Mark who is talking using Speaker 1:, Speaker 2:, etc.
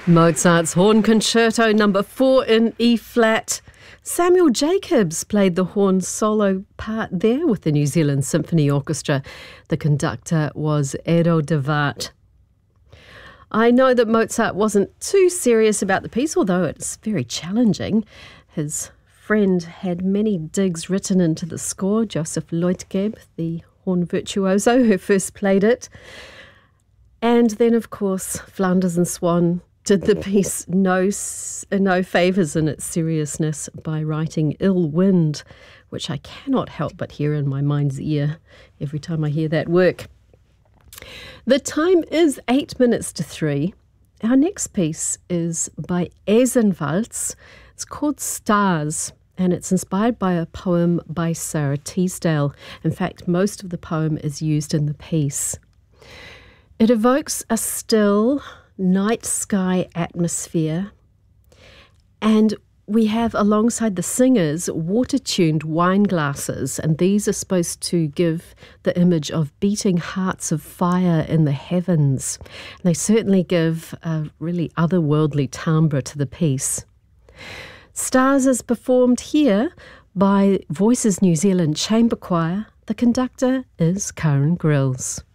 Speaker 1: Mozart's Horn Concerto No. 4 in E-flat. Samuel Jacobs played the horn solo part there with the New Zealand Symphony Orchestra. The conductor was Eero de Waard. I know that Mozart wasn't too serious about the piece, although it's very challenging. His friend had many digs written into the score, Joseph Leutgeb, the horn virtuoso who first played it. And then, of course, Flanders and Swann did the piece no favours in its seriousness by writing Ill Wind, which I cannot help but hear in my mind's ear every time I hear that work. The time is 8 minutes to 3. Our next piece is by Esenwalds. It's called Stars, and it's inspired by a poem by Sarah Teasdale. In fact, most of the poem is used in the piece. It evokes a still night sky atmosphere, and we have alongside the singers water-tuned wine glasses, and these are supposed to give the image of beating hearts of fire in the heavens. And they certainly give a really otherworldly timbre to the piece. Stars is performed here by Voices New Zealand Chamber Choir. The conductor is Karen Grills.